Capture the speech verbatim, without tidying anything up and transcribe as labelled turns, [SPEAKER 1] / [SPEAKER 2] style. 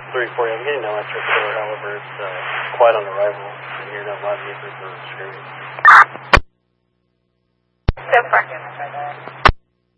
[SPEAKER 1] three forty, I'm getting no answer for, however, it's uh, quite on arrival. I'm hearing that loud music or screaming.
[SPEAKER 2] So far.